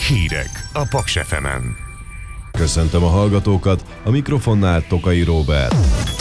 Hírek a Paks FM-en. Köszöntöm a hallgatókat, a mikrofonnál Tokai Róbert.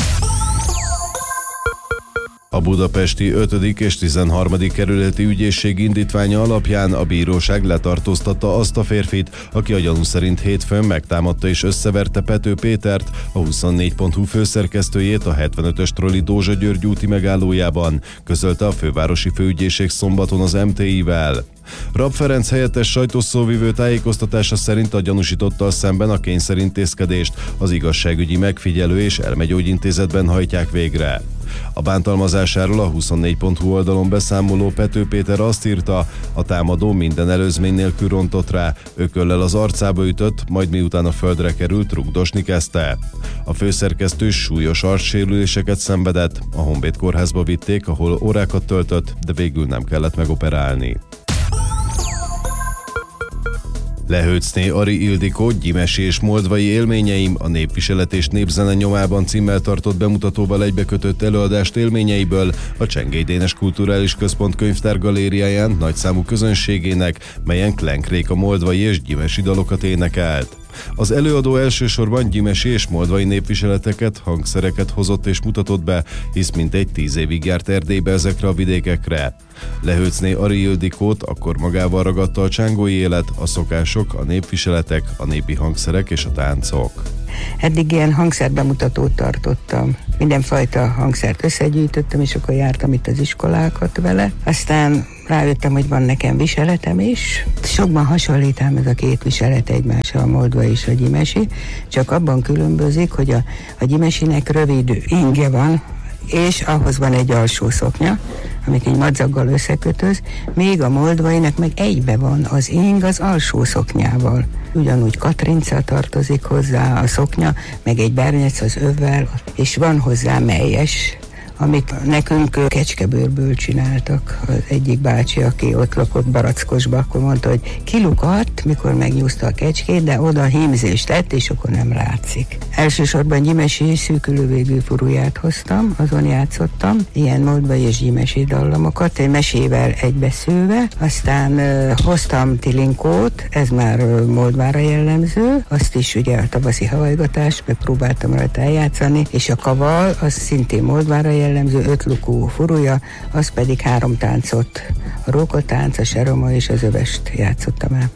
A budapesti 5. és 13. kerületi ügyészség indítványa alapján a bíróság letartóztatta azt a férfit, aki a gyanú szerint hétfőn megtámadta és összeverte Pető Pétert, a 24.hu főszerkesztőjét a 75-ös trolli Dózsa György úti megállójában, közölte a fővárosi főügyészség szombaton az MTI-vel. Rabb Ferenc helyettes sajtószóvivő tájékoztatása szerint a gyanúsítottal szemben a kényszerintézkedést az igazságügyi megfigyelő és elmegyógyintézetben hajtják végre. A bántalmazásáról a 24.hu oldalon beszámoló Pető Péter azt írta, a támadó minden előzmény nélkül rontott rá, ököllel az arcába ütött, majd miután a földre került, rugdosni kezdte. A főszerkesztő súlyos arcsérüléseket szenvedett, a Honvéd kórházba vitték, ahol órákat töltött, de végül nem kellett megoperálni. Lehőcné Ari Ildikó gyimesi és moldvai élményeim, a Népviselet és Népzene nyomában címmel tartott bemutatóval egybekötött előadást élményeiből a Csengély Dénes Kulturális Központ könyvtár galériáján nagyszámú közönségének, melyen Klenk Réka moldvai és gyimesi dalokat énekelt. Az előadó elsősorban gyimesi és moldvai népviseleteket, hangszereket hozott és mutatott be, hisz mintegy 10 évig járt Erdélybe ezekre a vidékekre. Lehőcné Ari Ildikót akkor magával ragadta a csángói élet, a szokások, a népviseletek, a népi hangszerek és a táncok. Eddig ilyen hangszerbemutatót tartottam. Mindenfajta hangszert összegyűjtöttem, és akkor jártam itt az iskolákat vele. Aztán rájöttem, hogy van nekem viseletem is. Sokban hasonlít ám ez a két viselet egymásra, a moldvai és a gyimesi, csak abban különbözik, hogy a gyimesinek rövid inge van, és ahhoz van egy alsó szoknya, amit egy madzaggal összekötöz, még a moldvainak meg egybe van az ing az alsó szoknyával. Ugyanúgy katrinca tartozik hozzá a szoknya, meg egy bernec az övvel, és van hozzá melyes, amit nekünk kecskebőrből csináltak. Az egyik bácsi, aki ott lakott Barackosba, akkor mondta, hogy kilukadt, mikor megnyúzta a kecskét, de oda hímzést tett, és akkor nem látszik. Elsősorban gyimesi szűkülővégű furuját hoztam, azon játszottam, ilyen moldvai és gyimesi dallamokat, egy mesével egybeszőve, aztán hoztam tilinkót, ez már Moldvára jellemző, azt is ugye a tavaszi havajgatás, megpróbáltam rajta eljátszani, és a kaval, az szintén Moldvára jellemző 5 lukú furúja, az pedig 3 táncot, a rókotánc, a seroma és az övest játszottam el.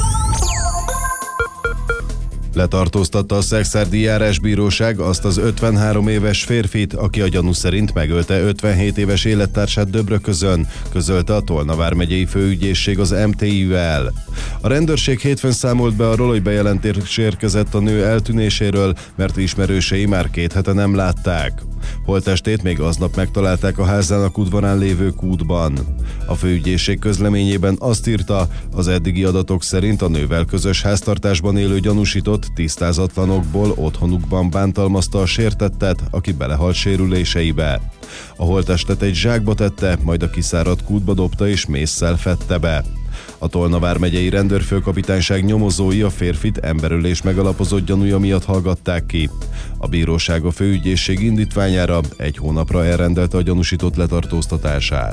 Letartóztatta a Szekszárdi Járásbíróság azt az 53 éves férfit, aki a gyanú szerint megölte 57 éves élettársát Döbröközön, közölte a Tolna vármegyei főügyészség az MTI-vel. A rendőrség hétfőn számolt be arról, hogy bejelentés érkezett a nő eltűnéséről, mert ismerősei már 2 hete nem látták. Holttestét még aznap megtalálták a házának udvarán lévő kútban. A főügyészség közleményében azt írta, az eddigi adatok szerint a nővel közös háztartásban élő gyanúsított tisztázatlanokból otthonukban bántalmazta a sértettet, aki belehalt sérüléseibe. A holttestet egy zsákba tette, majd a kiszáradt kútba dobta és mésszel fedte be. A Tolna vármegyei rendőrfőkapitányság nyomozói a férfit emberölés megalapozott gyanúja miatt hallgatták ki. A bíróság a főügyészség indítványára 1 hónapra elrendelte a gyanúsított letartóztatását.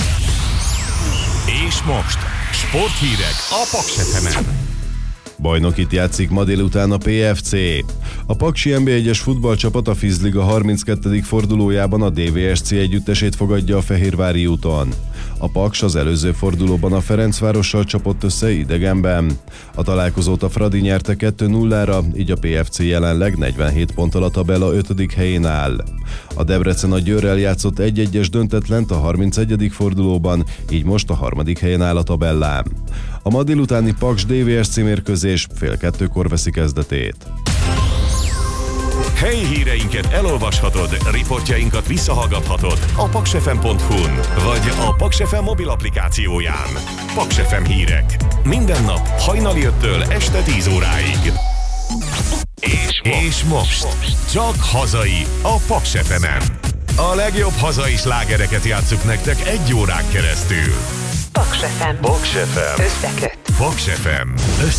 És most sporthírek a Paks FM-en. Bajnokit játszik ma délután a PFC. A paksi NB1-es futballcsapat a Fizliga 32. fordulójában a DVSC együttesét fogadja a Fehérvári úton. A Paks az előző fordulóban a Ferencvárossal csapott össze idegenben. A találkozót a Fradi nyerte 2-0-ra, így a PFC jelenleg 47 ponttal a tabella 5. helyén áll. A Debrecen a Győrrel játszott 1-1-es döntetlent a 31. fordulóban, így most a 3. helyen áll a tabellán. A ma délutáni Paks DVSC mérkőzés fél 2-kor veszi kezdetét. Helyi híreinket elolvashatod, riportjainkat visszahallgathatod a paksfm.hu-n vagy a Paks FM mobil applikációján. Paks FM hírek. Minden nap hajnali 5-től este 10 óráig. És most csak hazai a Paks FM-en. A legjobb hazai slágereket játsszuk nektek 1 órán keresztül. Paks FM. Paks FM. Összeköt. Paks FM.